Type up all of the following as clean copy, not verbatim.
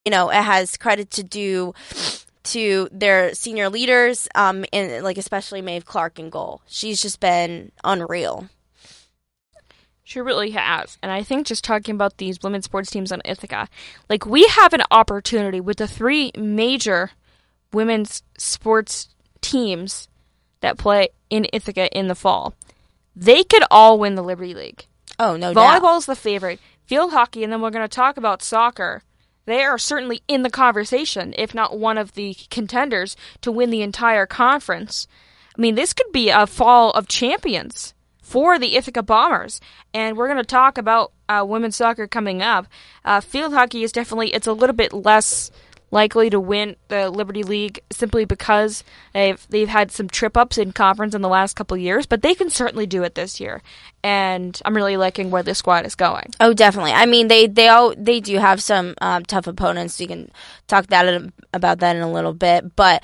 it has credit to do to their senior leaders, and like especially Maeve Clark in goal. She's just been unreal. She really has. And I think just talking about these women's sports teams on Ithaca, like we have an opportunity with the three major women's sports teams that play in Ithaca in the fall. They could all win the Liberty League. Oh, no doubt. Volleyball is the favorite. Field hockey, and then we're going to talk about soccer. They are certainly in the conversation, if not one of the contenders, to win the entire conference. I mean, this could be a fall of champions for the Ithaca Bombers. And we're going to talk about women's soccer coming up. Field hockey is definitely, it's a little bit less likely to win the Liberty League simply because they've had some trip-ups in conference in the last couple of years, but they can certainly do it this year. And I'm really liking where this squad is going. Oh, definitely. I mean, they do have some tough opponents. We can talk about that in a little bit, but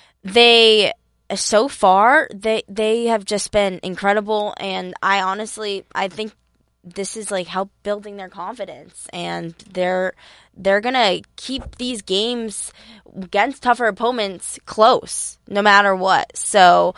so far they have just been incredible, and I think this is like help building their confidence, and they're gonna keep these games against tougher opponents close no matter what. So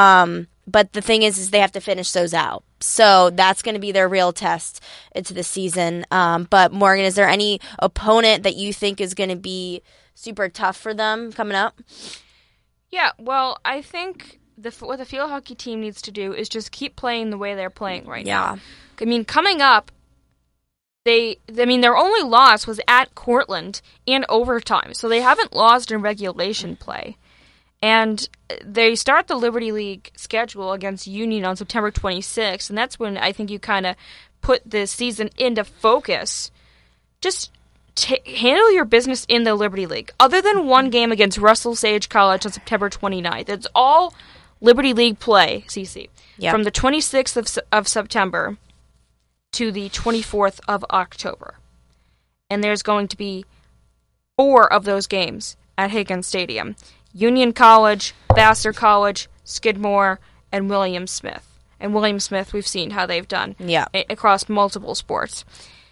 but the thing is they have to finish those out, so that's going to be their real test into the season. But Morgan, is there any opponent that you think is going to be super tough for them coming up? Yeah, well, I think what the field hockey team needs to do is just keep playing the way they're playing right now. I mean, coming up, their only loss was at Cortland in overtime, so they haven't lost in regulation play. And they start the Liberty League schedule against Union on September 26th, and that's when I think you kind of put this season into focus. Just handle your business in the Liberty League. Other than one game against Russell Sage College on September 29th, it's all Liberty League play, CC, from the 26th of September to the 24th of October. And there's going to be 4 of those games at Higgins Stadium. Union College, Vassar College, Skidmore, and William Smith. And William Smith, we've seen how they've done across multiple sports.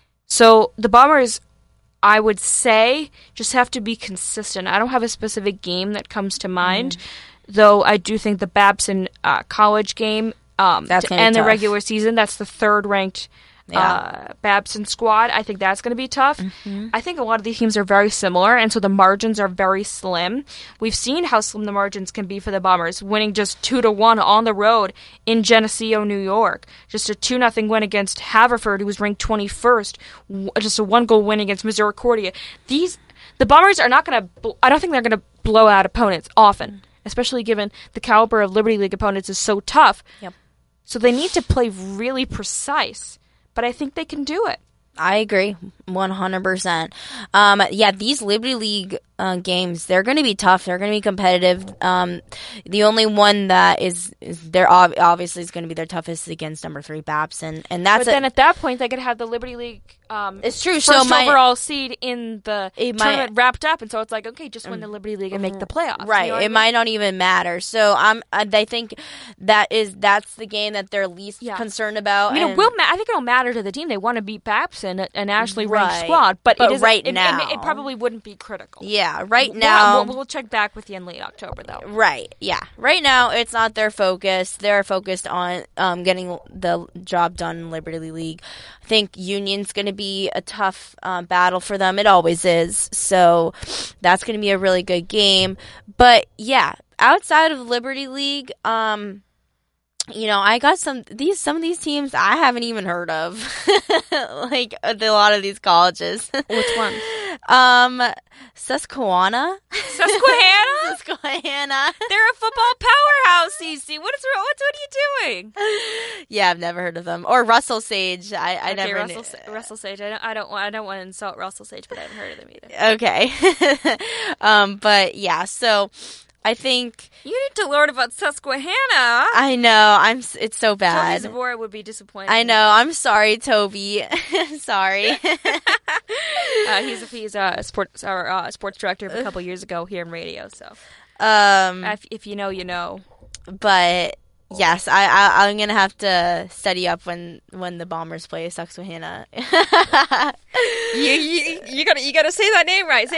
So the Bombers, I would say, just have to be consistent. I don't have a specific game that comes to mind, though I do think the Babson College game to end the regular season, that's the third-ranked Babson squad. I think that's going to be tough. I think a lot of these teams are very similar, and so the margins are very slim. We've seen how slim the margins can be for the Bombers, winning just 2-1 on the road in Geneseo, New York. Just a 2-0 win against Haverford, who was ranked 21st. Just a 1-goal win against Misericordia. The Bombers are not going to. I don't think they're going to blow out opponents often, especially given the caliber of Liberty League opponents is so tough. So they need to play really precise. But I think they can do it. I agree, 100%. These Liberty League games, they're going to be tough. They're going to be competitive. The only one that is they're obviously is going to be their toughest is against number 3 Babson, and that's. But then at that point, they could have the Liberty League. It's true. First overall seed in the tournament wrapped up, and so it's like, okay, just win the Liberty League and make the playoffs. Right. You know it might not even matter. So I think that's the game that they're least concerned about. I mean, I think it'll matter to the team. They want to beat Babson, a nationally ranked squad, but it probably wouldn't be critical. Yeah, right now. We'll check back with you in late October, though. Right, yeah. Right now, it's not their focus. They're focused on getting the job done in Liberty League. I think Union's going to be a tough battle for them. It always is. So that's going to be a really good game. But, yeah, outside of Liberty League, I got some of these teams I haven't even heard of, like a lot of these colleges. Which ones? Susquehanna. Susquehanna. They're a football powerhouse, Cece. What are you doing? Yeah, I've never heard of them. Or Russell Sage. I never knew. Russell Sage. I don't want to insult Russell Sage, but I haven't heard of them either. Okay. But yeah, so I think you need to learn about Susquehanna. I know. It's so bad. Toby Zavora would be disappointed. I know. I'm sorry, Toby. Sorry. He's a sports director a couple years ago here in radio. So, if you know, you know. But Yes, I'm gonna have to study up when the Bombers play Susquehanna. you gotta say that name right. Say